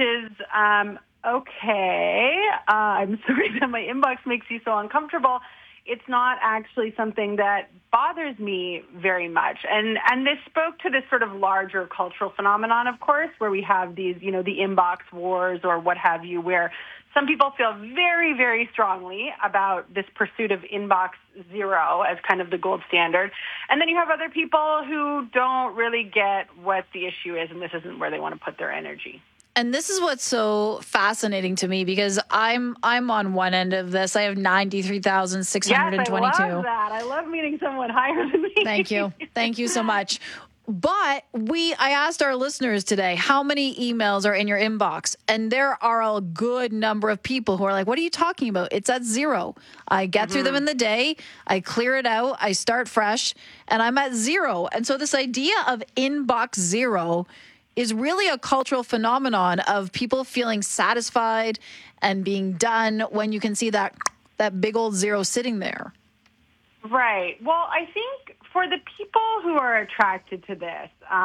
is, okay, I'm sorry that my inbox makes you so uncomfortable. It's not actually something that bothers me very much. And this spoke to this sort of larger cultural phenomenon, of course, where we have these, the inbox wars or what have you, where some people feel very, very strongly about this pursuit of inbox zero as kind of the gold standard. And then you have other people who don't really get what the issue is, and this isn't where they want to put their energy. And this is what's so fascinating to me, because I'm on one end of this. I have 93,622. Yes, I love that. I love meeting someone higher than me. Thank you. Thank you so much. But I asked our listeners today, how many emails are in your inbox? And there are a good number of people who are like, what are you talking about? It's at zero. I get through them in the day. I clear it out. I start fresh and I'm at zero. And so this idea of inbox zero is really a cultural phenomenon of people feeling satisfied and being done when you can see that big old zero sitting there. Right. Well, I think for the people who are attracted to this,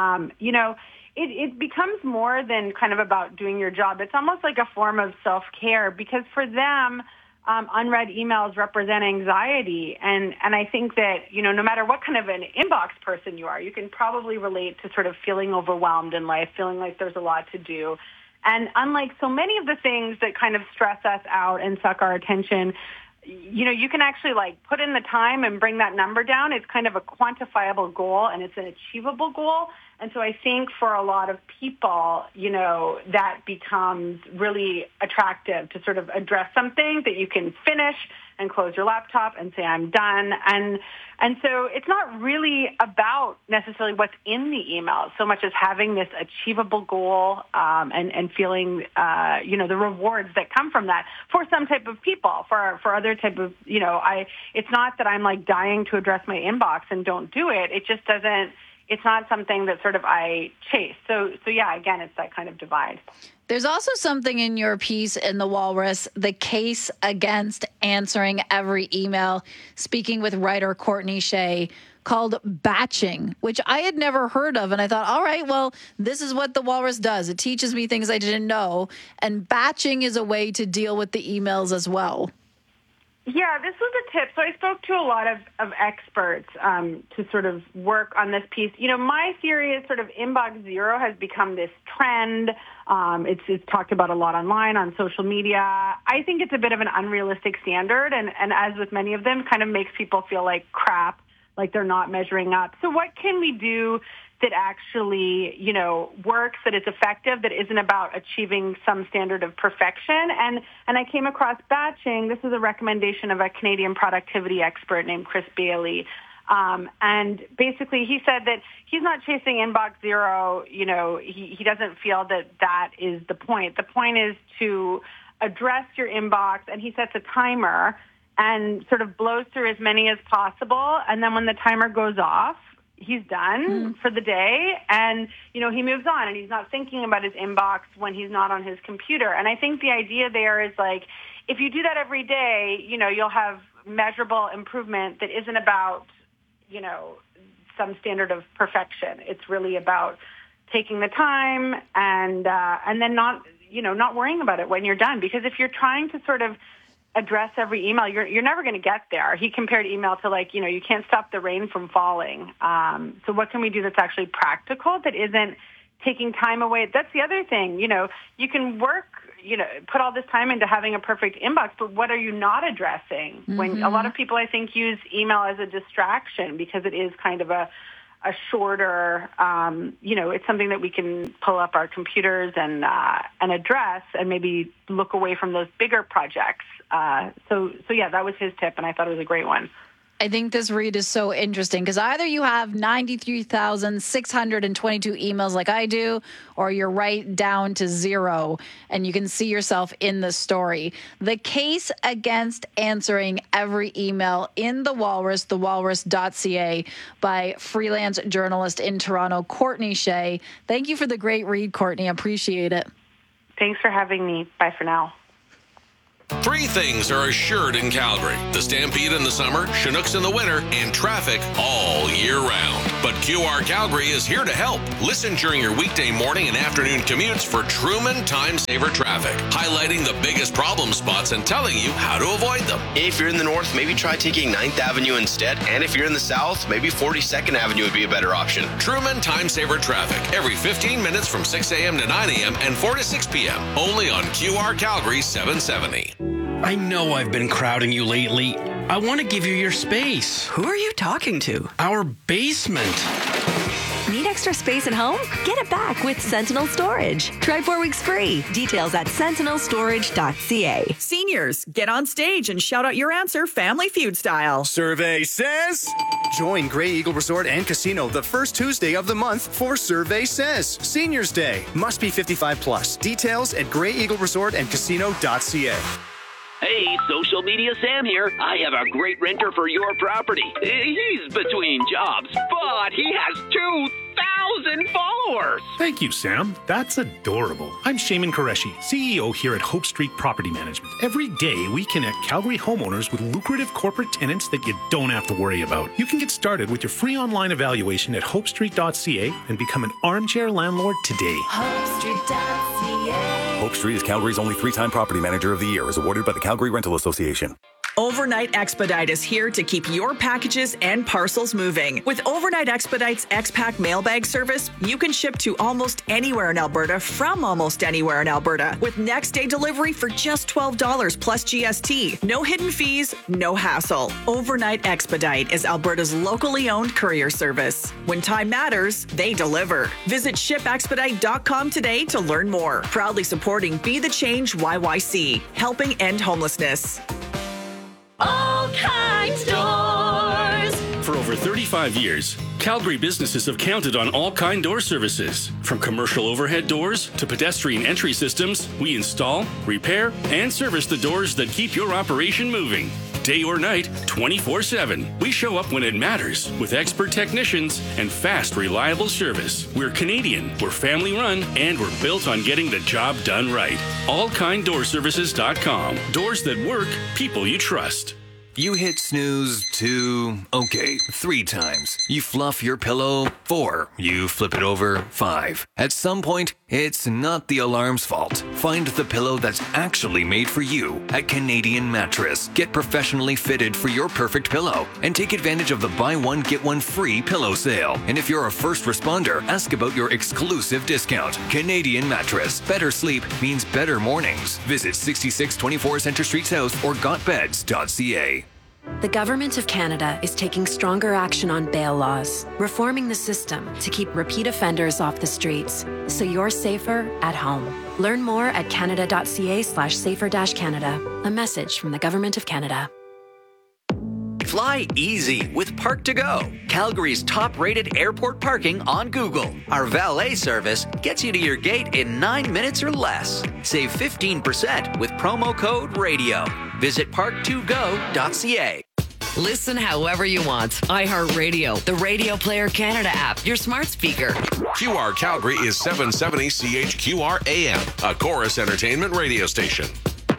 it becomes more than kind of about doing your job. It's almost like a form of self-care, because for them, unread emails represent anxiety. And I think that, no matter what kind of an inbox person you are, you can probably relate to sort of feeling overwhelmed in life, feeling like there's a lot to do. And unlike so many of the things that kind of stress us out and suck our attention, you can actually put in the time and bring that number down. It's kind of a quantifiable goal and it's an achievable goal. And so I think for a lot of people, that becomes really attractive to sort of address something that you can finish and close your laptop and say, I'm done. And so it's not really about necessarily what's in the email so much as having this achievable goal and feeling, the rewards that come from that for some type of people. For other type of, it's not that I'm dying to address my inbox and don't do it. It just doesn't. It's not something that sort of I chase. So yeah, again, it's that kind of divide. There's also something in your piece in The Walrus, the case against answering every email, speaking with writer Courtney Shea, called batching, which I had never heard of. And I thought, all right, well, this is what The Walrus does. It teaches me things I didn't know. And batching is a way to deal with the emails as well. Yeah, this was a tip. So I spoke to a lot of experts to sort of work on this piece. My theory is sort of inbox zero has become this trend. It's talked about a lot online, on social media. I think it's a bit of an unrealistic standard, and as with many of them, kind of makes people feel like crap, like they're not measuring up. So what can we do that actually, works, that is effective, that isn't about achieving some standard of perfection? And I came across batching. This is a recommendation of a Canadian productivity expert named Chris Bailey. And basically he said that he's not chasing inbox zero. He doesn't feel that is the point. The point is to address your inbox, and he sets a timer and sort of blows through as many as possible. And then when the timer goes off, he's done for the day, and, he moves on, and he's not thinking about his inbox when he's not on his computer. And I think the idea there is if you do that every day, you'll have measurable improvement that isn't about, some standard of perfection. It's really about taking the time and then not worrying about it when you're done. Because if you're trying to sort of address every email, you're never going to get there. He compared email to you can't stop the rain from falling. So what can we do that's actually practical, that isn't taking time away? That's the other thing. You can work, put all this time into having a perfect inbox, but what are you not addressing? When a lot of people, I think, use email as a distraction because it is kind of a shorter, it's something that we can pull up our computers and address and maybe look away from those bigger projects. So yeah, that was his tip, and I thought it was a great one. I think this read is so interesting because either you have 93,622 emails like I do, or you're right down to zero and you can see yourself in the story. The case against answering every email in The Walrus, thewalrus.ca, by freelance journalist in Toronto, Courtney Shea. Thank you for the great read, Courtney. I appreciate it. Thanks for having me. Bye for now. Three things are assured in Calgary: the Stampede in the summer, Chinooks in the winter, and traffic all year round. But QR Calgary is here to help. Listen during your weekday morning and afternoon commutes for Truman Time Saver traffic, highlighting the biggest problem spots and telling you how to avoid them. If you're in the north, maybe try taking 9th Avenue instead. And if you're in the south, maybe 42nd Avenue would be a better option. Truman Time Saver traffic every 15 minutes from 6 a.m. to 9 a.m. and 4 to 6 p.m. Only on QR Calgary 770. I know I've been crowding you lately. I want to give you your space. Who are you talking to? Our basement. Need extra space at home? Get it back with Sentinel Storage. Try 4 weeks free. Details at sentinelstorage.ca. Seniors, get on stage and shout out your answer Family Feud style. Survey says... Join Grey Eagle Resort and Casino the first Tuesday of the month for Survey Says. Seniors Day. Must be 55 plus. Details at greyeagleresortandcasino.ca. Hey, social media Sam here. I have a great renter for your property. He's between jobs, but he has 2,000 followers. Thank you, Sam. That's adorable. I'm Shaman Qureshi, CEO here at Hope Street Property Management. Every day, we connect Calgary homeowners with lucrative corporate tenants that you don't have to worry about. You can get started with your free online evaluation at hopestreet.ca and become an armchair landlord today. HopeStreet.ca. Hope Street is Calgary's only 3-time property manager of the year, as awarded by the Calgary Rental Association. Overnight Expedite is here to keep your packages and parcels moving. With Overnight Expedite's X-Pack mailbag service, you can ship to almost anywhere in Alberta from almost anywhere in Alberta with next day delivery for just $12 plus GST. No hidden fees, no hassle. Overnight Expedite is Alberta's locally owned courier service. When time matters, they deliver. Visit shipexpedite.com today to learn more. Proudly supporting Be the Change YYC, helping end homelessness. All Kinds Doors. For over 35 years, Calgary businesses have counted on All Kind Door services. From commercial overhead doors to pedestrian entry systems, we install, repair, and service the doors that keep your operation moving. Day or night, 24/7. We show up when it matters with expert technicians and fast, reliable service. We're Canadian, we're family run, and we're built on getting the job done right. AllKindDoorServices.com. Doors that work, people you trust. You hit snooze 3 times. You fluff your pillow 4. You flip it over 5. At some point, it's not the alarm's fault. Find the pillow that's actually made for you at Canadian Mattress. Get professionally fitted for your perfect pillow and take advantage of the buy one, get one free pillow sale. And if you're a first responder, ask about your exclusive discount. Canadian Mattress. Better sleep means better mornings. Visit 6624 Centre Street South or gotbeds.ca. The Government of Canada is taking stronger action on bail laws, reforming the system to keep repeat offenders off the streets, so you're safer at home. Learn more at canada.ca/safer-canada. A message from the Government of Canada. Fly easy with Park2Go, Calgary's top-rated airport parking on Google. Our valet service gets you to your gate in 9 minutes or less. Save 15% with promo code RADIO. Visit park2go.ca. Listen however you want. iHeartRadio, the Radio Player Canada app, your smart speaker. QR Calgary is 770 CHQR AM, a Chorus Entertainment radio station.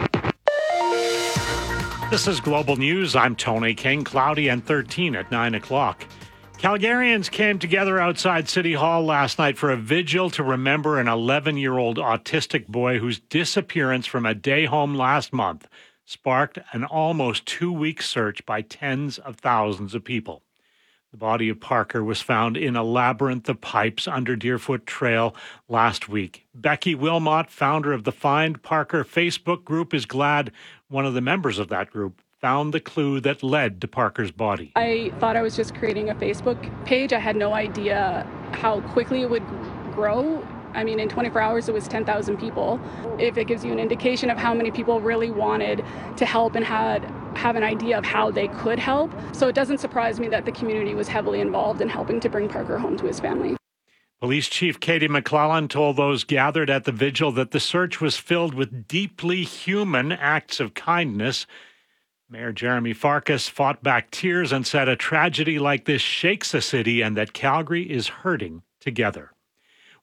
This is Global News. I'm Tony King. Cloudy and 13 at 9 o'clock. Calgarians came together outside City Hall last night for a vigil to remember an 11-year-old autistic boy whose disappearance from a day home last month sparked an almost 2-week search by tens of thousands of people. The body of Parker was found in a labyrinth of pipes under Deerfoot Trail last week. Becky Wilmot, founder of the Find Parker Facebook group, is glad one of the members of that group found the clue that led to Parker's body. I thought I was just creating a Facebook page. I had no idea how quickly it would grow. I mean, in 24 hours, it was 10,000 people. If it gives you an indication of how many people really wanted to help and have an idea of how they could help. So it doesn't surprise me that the community was heavily involved in helping to bring Parker home to his family. Police Chief Katie McClellan told those gathered at the vigil that the search was filled with deeply human acts of kindness. Mayor Jeremy Farkas fought back tears and said a tragedy like this shakes a city and that Calgary is hurting together.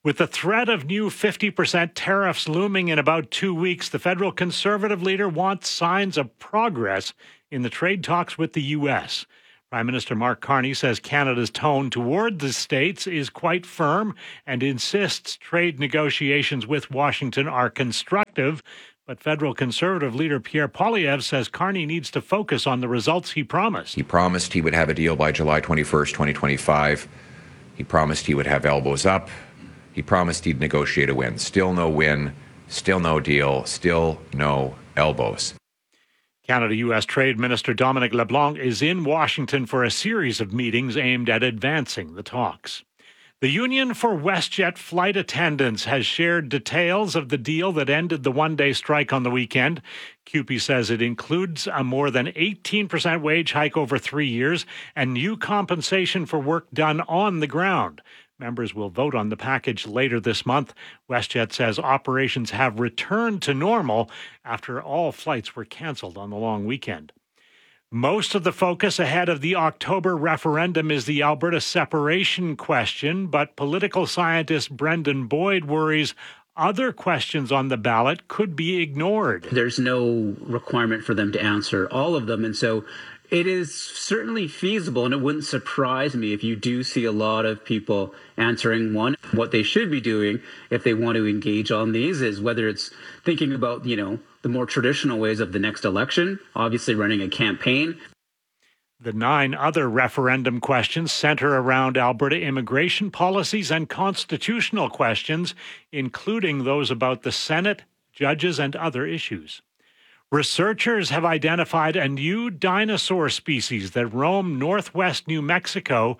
With the threat of new 50% tariffs looming in about 2 weeks, the federal Conservative leader wants signs of progress in the trade talks with the U.S. Prime Minister Mark Carney says Canada's tone toward the states is quite firm and insists trade negotiations with Washington are constructive. But federal Conservative leader Pierre Poilievre says Carney needs to focus on the results he promised. He promised he would have a deal by July 21st, 2025. He promised he would have elbows up. He promised he'd negotiate a win. Still no win, still no deal, still no elbows. Canada-U.S. Trade Minister Dominic LeBlanc is in Washington for a series of meetings aimed at advancing the talks. The Union for WestJet Flight Attendants has shared details of the deal that ended the one-day strike on the weekend. CUPE says it includes a more than 18% wage hike over 3 years and new compensation for work done on the ground. Members will vote on the package later this month. WestJet says operations have returned to normal after all flights were canceled on the long weekend. Most of the focus ahead of the October referendum is the Alberta separation question, but political scientist Brendan Boyd worries other questions on the ballot could be ignored. There's no requirement for them to answer all of them, and so it is certainly feasible, and it wouldn't surprise me if you do see a lot of people answering one. What they should be doing if they want to engage on these is whether it's thinking about, the more traditional ways of the next election, obviously running a campaign. The 9 other referendum questions center around Alberta immigration policies and constitutional questions, including those about the Senate, judges, and other issues. Researchers have identified a new dinosaur species that roamed northwest New Mexico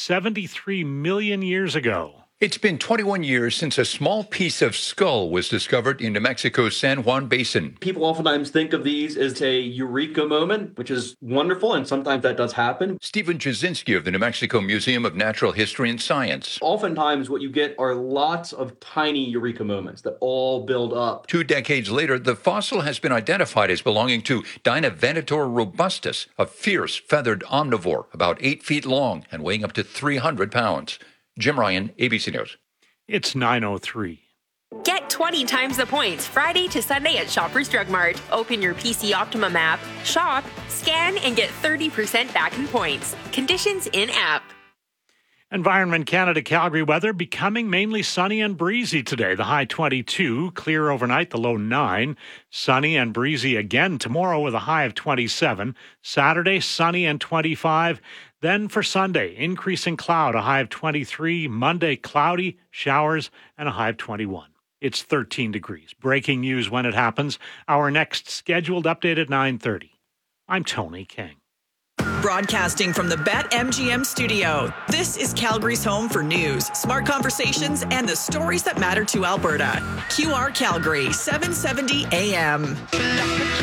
73 million years ago. It's been 21 years since a small piece of skull was discovered in New Mexico's San Juan Basin. People oftentimes think of these as a eureka moment, which is wonderful, and sometimes that does happen. Stephen Jasinski of the New Mexico Museum of Natural History and Science. Oftentimes what you get are lots of tiny eureka moments that all build up. 2 decades later, the fossil has been identified as belonging to Dinovenator robustus, a fierce feathered omnivore about 8 feet long and weighing up to 300 pounds. Jim Ryan, ABC News. It's 9:03. Get 20 times the points Friday to Sunday at Shoppers Drug Mart. Open your PC Optimum app, shop, scan, and get 30% back in points. Conditions in-app. Environment Canada Calgary weather becoming mainly sunny and breezy today. The high 22, clear overnight, the low 9. Sunny and breezy again tomorrow with a high of 27. Saturday, sunny and 25. Then for Sunday, increasing cloud, a high of 23. Monday, cloudy, showers, and a high of 21. It's 13 degrees. Breaking news when it happens. Our next scheduled update at 9:30. I'm Tony King. Broadcasting from the BetMGM studio, this is Calgary's home for news, smart conversations, and the stories that matter to Alberta. QR Calgary, 770 AM.